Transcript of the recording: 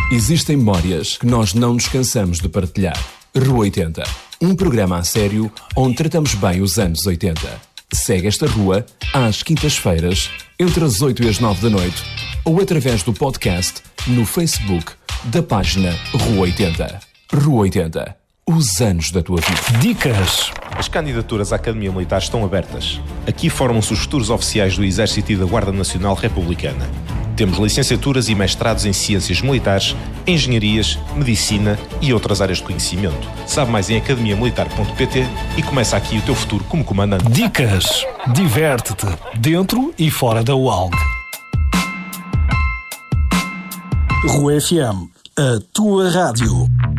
Existem memórias que nós não nos cansamos de partilhar. Rua 80. Um programa a sério onde tratamos bem os anos 80. Segue esta rua às quintas-feiras, entre as 8 e as 9 da noite, ou através do podcast no Facebook da página Rua 80. Rua 80. Os anos da tua vida. Dicas. As candidaturas à Academia Militar estão abertas. Aqui formam-se os futuros oficiais do Exército e da Guarda Nacional Republicana. Temos licenciaturas e mestrados em Ciências Militares, Engenharias, Medicina e outras áreas de conhecimento. Sabe mais em academiamilitar.pt e começa aqui o teu futuro como comandante. Dicas. Diverte-te, dentro e fora da UALG. Rua FM, a tua rádio.